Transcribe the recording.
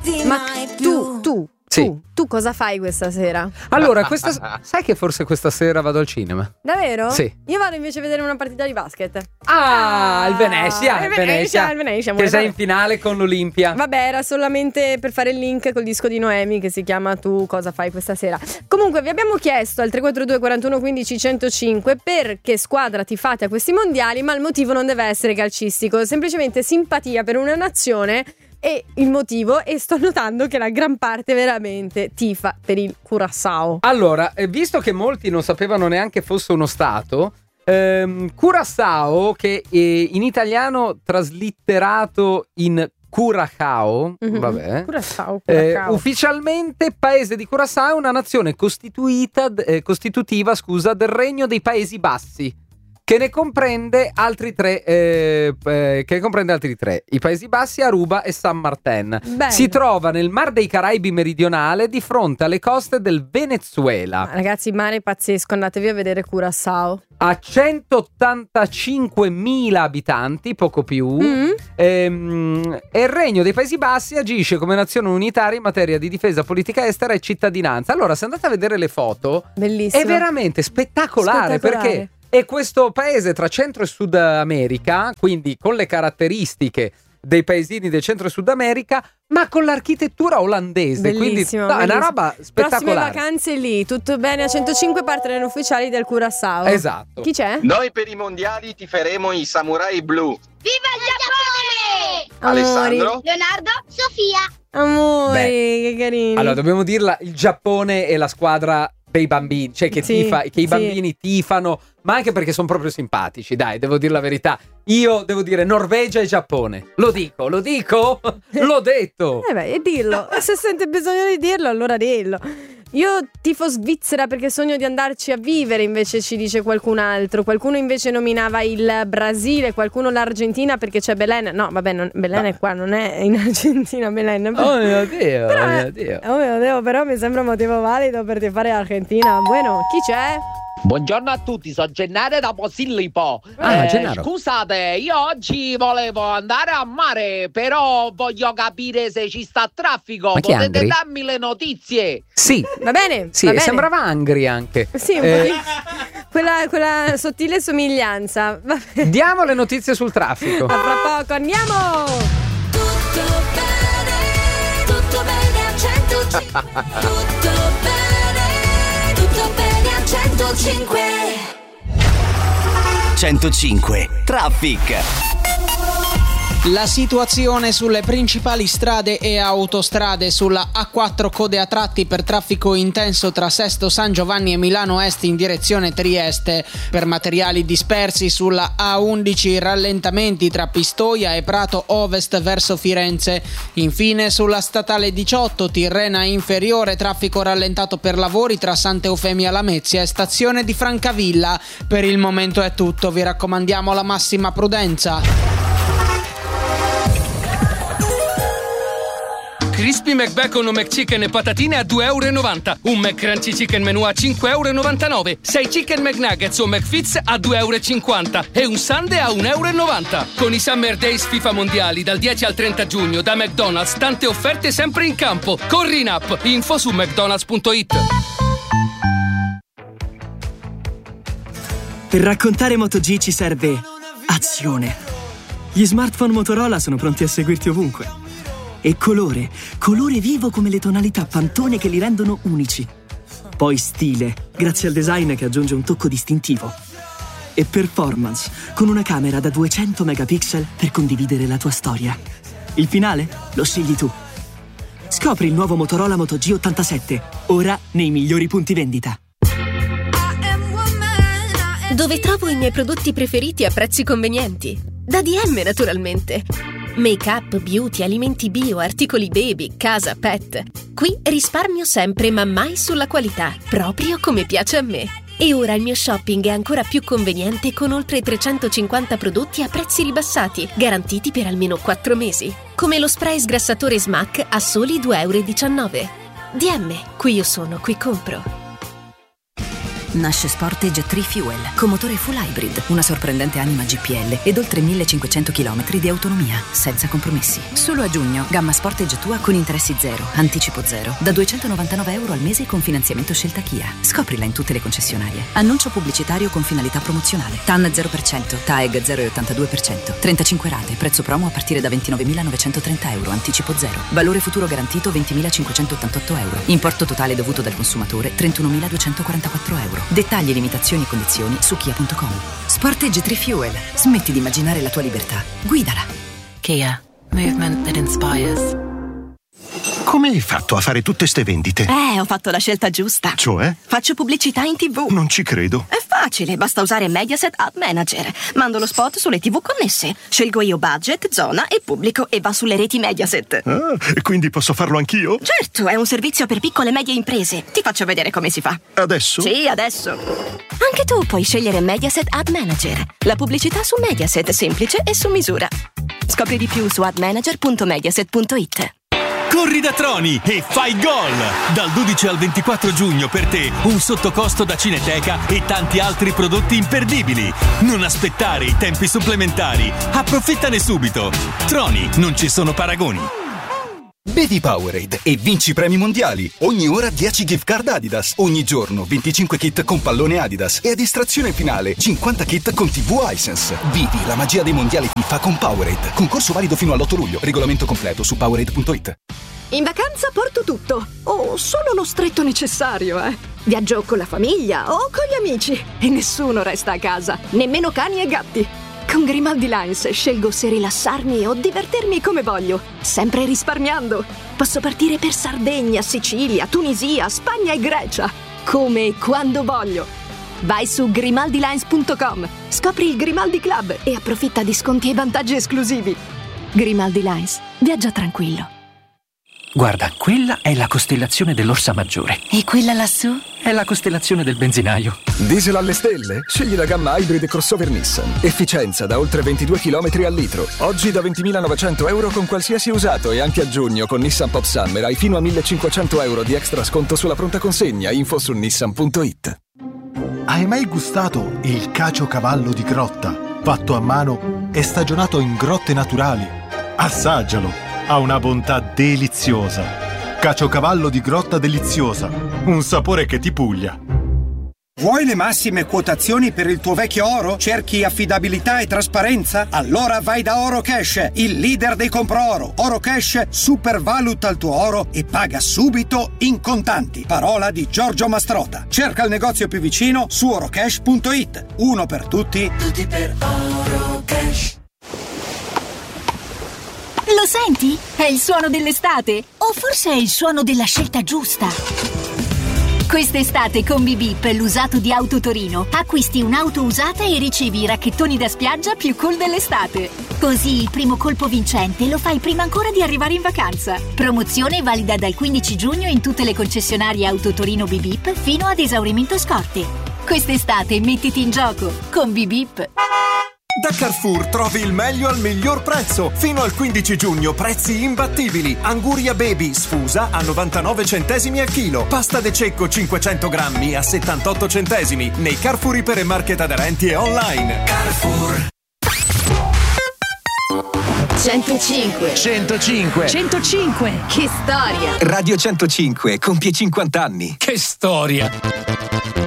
Ma tu Sì. Tu cosa fai questa sera? Allora, sai che forse questa sera vado al cinema? Davvero? Sì. Io vado invece a vedere una partita di basket. Il Venezia. Il Venezia. Che sei in finale con l'Olimpia. Vabbè, era solamente per fare il link col disco di Noemi che si chiama Tu cosa fai questa sera. Comunque vi abbiamo chiesto al 342 41 15 105 per che squadra tifate a questi mondiali, ma il motivo non deve essere calcistico, semplicemente simpatia per una nazione. E il motivo, e sto notando che la gran parte veramente tifa per il Curaçao. Allora, visto che molti non sapevano neanche fosse uno stato, Curaçao, che in italiano traslitterato in Curacao, vabbè, Curacao. ufficialmente paese di Curaçao è una nazione costitutiva del Regno dei Paesi Bassi, che ne comprende altri tre, i Paesi Bassi, Aruba e San Martin. Bene. Si trova nel Mar dei Caraibi meridionale, di fronte alle coste del Venezuela. Ragazzi, mare pazzesco, andatevi a vedere Curaçao. Ha 185.000 abitanti, poco più, e il Regno dei Paesi Bassi agisce come nazione unitaria in materia di difesa, politica estera e cittadinanza. Allora, se andate a vedere le foto, bellissimo, è veramente spettacolare. Perché è questo paese tra Centro e Sud America, quindi con le caratteristiche dei paesini del Centro e Sud America, ma con l'architettura olandese. Bellissimo, quindi è una roba spettacolare. Prossime vacanze lì, tutto bene, a 105 partner ufficiali del Curaçao. Esatto. Chi c'è? Noi per i mondiali tiferemo i Samurai Blu. Viva il Giappone! Alessandro, Leonardo, Sofia. Amore, che carini. Allora, dobbiamo dirla, il Giappone è la squadra dei bambini, cioè che i bambini tifano, ma anche perché sono proprio simpatici, dai, devo dire la verità. Io devo dire Norvegia e Giappone. Lo dico, l'ho detto. E dillo. Se sente bisogno di dirlo, allora dillo. Io tifo Svizzera perché sogno di andarci a vivere, invece ci dice qualcun altro. Qualcuno invece nominava il Brasile, qualcuno l'Argentina perché c'è Belen. No, vabbè, Belen è qua, non è in Argentina Belen. Oh mio Dio, Oh mio Dio, però mi sembra un motivo valido per tifare Argentina. Bueno, chi c'è? Buongiorno a tutti, sono Gennaro da Posillipo. Gennaro. Scusate, io oggi volevo andare a mare, però voglio capire se ci sta traffico. Ma chi è Potete Angri? darmi le notizie? Sì. Va bene. Sì, va bene. sembrava Angri anche. Sì, un pochino. Quella sottile somiglianza. Va bene. Diamo le notizie sul traffico. A fra poco, andiamo! Tutto bene a 105. Tutto bene a 105. 105 Traffic. La situazione sulle principali strade e autostrade: sulla A4 code a tratti per traffico intenso tra Sesto San Giovanni e Milano Est in direzione Trieste. Per materiali dispersi sulla A11 rallentamenti tra Pistoia e Prato Ovest verso Firenze. Infine sulla statale 18 Tirrena Inferiore traffico rallentato per lavori tra Santa Eufemia Lamezia e stazione di Francavilla. Per il momento è tutto, vi raccomandiamo la massima prudenza. Crispy McBacon o McChicken e patatine a €2,90. Un McCrunchy Chicken Menù a €5,99. 6 Chicken McNuggets o McFits a €2,50. E un sundae a €1,90. Con i Summer Days FIFA Mondiali dal 10 al 30 giugno da McDonald's, tante offerte sempre in campo. Corri in app, info su mcdonalds.it. Per raccontare MotoG ci serve azione. Gli smartphone Motorola sono pronti a seguirti ovunque. E colore vivo come le tonalità Pantone che li rendono unici. Poi stile, grazie al design che aggiunge un tocco distintivo. E performance, con una camera da 200 megapixel per condividere la tua storia. Il finale lo scegli tu. Scopri il nuovo Motorola Moto G87, ora nei migliori punti vendita. Dove trovo i miei prodotti preferiti a prezzi convenienti? Da DM, naturalmente. Make-up, beauty, alimenti bio, articoli baby, casa, pet. Qui risparmio sempre, ma mai sulla qualità, proprio come piace a me. E ora il mio shopping è ancora più conveniente con oltre 350 prodotti a prezzi ribassati, garantiti per almeno 4 mesi. Come lo spray sgrassatore Smack a soli €2,19. DM, qui io sono, qui compro. Nasce Sportage 3 Fuel, con motore full hybrid, una sorprendente anima GPL ed oltre 1500 km di autonomia, senza compromessi. Solo a giugno, gamma Sportage Tua con interessi zero, anticipo zero, da €299 al mese con finanziamento Scelta Kia. Scoprila in tutte le concessionarie. Annuncio pubblicitario con finalità promozionale. TAN 0%, TAEG 0,82%, 35 rate, prezzo promo a partire da €29.930, anticipo zero. Valore futuro garantito €20.588. Importo totale dovuto dal consumatore €31.244. Dettagli, limitazioni e condizioni su kia.com. Sportage 3 Fuel. Smetti di immaginare la tua libertà. Guidala. Kia. Movement that inspires. Come hai fatto a fare tutte ste vendite? Ho fatto la scelta giusta. Cioè? Faccio pubblicità in TV. Non ci credo. È facile, basta usare Mediaset Ad Manager. Mando lo spot sulle TV connesse. Scelgo io budget, zona e pubblico e va sulle reti Mediaset. Ah, e quindi posso farlo anch'io? Certo, è un servizio per piccole e medie imprese. Ti faccio vedere come si fa. Adesso? Sì, adesso. Anche tu puoi scegliere Mediaset Ad Manager. La pubblicità su Mediaset, semplice e su misura. Scopri di più su admanager.mediaset.it. Corri da Troni e fai gol! Dal 12 al 24 giugno per te un sottocosto da Cineteca e tanti altri prodotti imperdibili. Non aspettare i tempi supplementari. Approfittane subito. Troni, non ci sono paragoni. Bevi Powerade e vinci premi mondiali. Ogni ora 10 gift card Adidas. Ogni giorno 25 kit con pallone Adidas. E a distrazione finale 50 kit con TV Hisense. Vivi la magia dei mondiali FIFA con Powerade. Concorso valido fino all'8 luglio. Regolamento completo su Powerade.it. In vacanza porto tutto, o solo lo stretto necessario, Viaggio con la famiglia o con gli amici e nessuno resta a casa, nemmeno cani e gatti. Con Grimaldi Lines scelgo se rilassarmi o divertirmi come voglio, sempre risparmiando. Posso partire per Sardegna, Sicilia, Tunisia, Spagna e Grecia, come e quando voglio. Vai su grimaldilines.com, scopri il Grimaldi Club e approfitta di sconti e vantaggi esclusivi. Grimaldi Lines, viaggia tranquillo. Guarda, quella è la costellazione dell'Orsa Maggiore. E quella lassù? È la costellazione del benzinaio. Diesel alle stelle? Scegli la gamma hybrid crossover Nissan. Efficienza da oltre 22 km al litro. Oggi da €20.900 con qualsiasi usato e anche a giugno con Nissan Pop Summer hai fino a €1.500 di extra sconto sulla pronta consegna. Info su nissan.it. Hai mai gustato il caciocavallo di grotta? Fatto a mano e stagionato in grotte naturali? Assaggialo! Ha una bontà deliziosa. Caciocavallo di grotta deliziosa. Un sapore che ti puglia. Vuoi le massime quotazioni per il tuo vecchio oro? Cerchi affidabilità e trasparenza? Allora vai da Oro Cash, il leader dei compro-oro. Oro Cash supervaluta il tuo oro e paga subito in contanti. Parola di Giorgio Mastrota. Cerca il negozio più vicino su orocash.it. Uno per tutti, tutti per Oro Cash. Lo senti? È il suono dell'estate? O forse è il suono della scelta giusta? Quest'estate con Bip l'usato di Auto Torino acquisti un'auto usata e ricevi i racchettoni da spiaggia più cool dell'estate. Così il primo colpo vincente lo fai prima ancora di arrivare in vacanza. Promozione valida dal 15 giugno in tutte le concessionarie Auto Torino Bip fino ad esaurimento scorte. Quest'estate mettiti in gioco con Bip. Da Carrefour trovi il meglio al miglior prezzo. Fino al 15 giugno prezzi imbattibili. Anguria Baby sfusa a 99 centesimi al chilo. Pasta de cecco 500 grammi a 78 centesimi. Nei Carrefour ipermarket aderenti e online. Carrefour. 105. 105. 105. Che storia. Radio 105 compie 50 anni. Che storia.